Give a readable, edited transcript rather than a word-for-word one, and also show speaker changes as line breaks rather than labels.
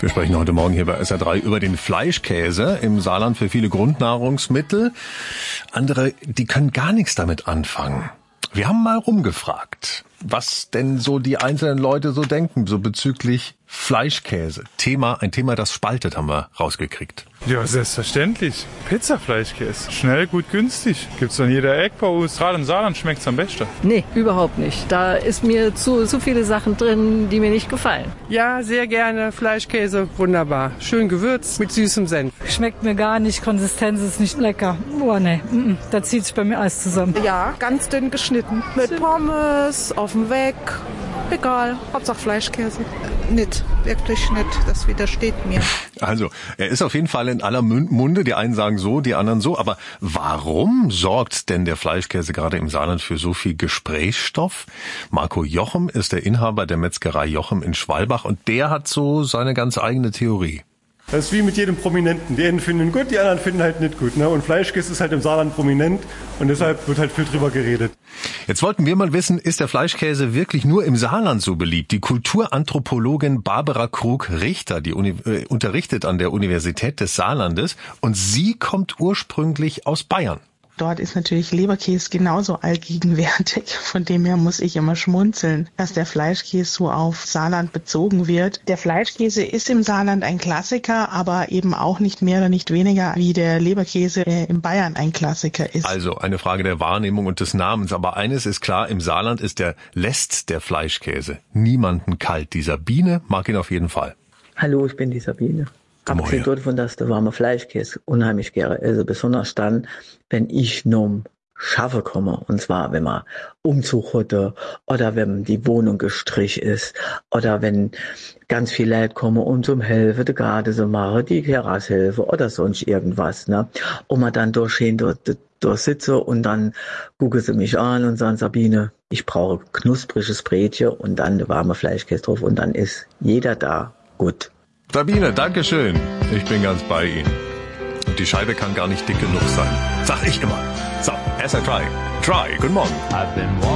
Wir sprechen heute Morgen hier bei SR3 über den Fleischkäse im Saarland für viele Grundnahrungsmittel. Andere, die können gar nichts damit anfangen. Wir haben mal rumgefragt, was denn so die einzelnen Leute so denken, so bezüglich Fleischkäse. Ein Thema, das spaltet, haben wir rausgekriegt.
Ja, selbstverständlich. Pizza-Fleischkäse. Schnell, gut, günstig. Gibt's an jeder Ecke bei uns. Gerade im Saarland schmeckt's am besten.
Nee, überhaupt nicht. Da ist mir zu viele Sachen drin, die mir nicht gefallen.
Ja, sehr gerne. Fleischkäse, wunderbar. Schön gewürzt mit süßem Senf.
Schmeckt mir gar nicht. Konsistenz ist nicht lecker. Oh nee, da zieht sich bei mir alles zusammen.
Ja, ganz dünn geschnitten. Mit Pommes, auf dem Weg. Egal, Hauptsache Fleischkäse. Nicht, wirklich nicht. Das widersteht mir.
Also, er ist auf jeden Fall in aller Munde. Die einen sagen so, die anderen so. Aber warum sorgt denn der Fleischkäse gerade im Saarland für so viel Gesprächsstoff? Marco Jochem ist der Inhaber der Metzgerei Jochem in Schwalbach und der hat so seine ganz eigene Theorie.
Das ist wie mit jedem Prominenten. Die einen finden ihn gut, die anderen finden halt nicht gut. Ne? Und Fleischkäse ist halt im Saarland prominent und deshalb wird halt viel drüber geredet.
Jetzt wollten wir mal wissen, ist der Fleischkäse wirklich nur im Saarland so beliebt? Die Kulturanthropologin Barbara Krug-Richter, die unterrichtet an der Universität des Saarlandes und sie kommt ursprünglich aus Bayern.
Dort ist natürlich Leberkäse genauso allgegenwärtig. Von dem her muss ich immer schmunzeln, dass der Fleischkäse so auf Saarland bezogen wird. Der Fleischkäse ist im Saarland ein Klassiker, aber eben auch nicht mehr oder nicht weniger, wie der Leberkäse in Bayern ein Klassiker ist.
Also eine Frage der Wahrnehmung und des Namens. Aber eines ist klar, im Saarland lässt der Fleischkäse niemanden kalt. Die Sabine mag ihn auf jeden Fall.
Hallo, ich bin die Sabine. Abgesehen davon, dass der warme Fleischkäse unheimlich gerne esse, besonders dann, wenn ich nun schaffen komme. Und zwar, wenn man Umzug hatte oder wenn die Wohnung gestrichen ist oder wenn ganz viele Leute kommen, um zum Helfen, die Garten zu machen, die Terrasse helfen oder sonst irgendwas, ne? Und man dann dort sitze und dann gucken sie mich an und sagen, Sabine, ich brauche knuspriges Brötchen und dann der warme Fleischkäse drauf und dann ist jeder da gut.
Sabine, dankeschön. Ich bin ganz bei Ihnen. Und die Scheibe kann gar nicht dick genug sein. Sag ich immer. So, SR3. Try. Guten Morgen.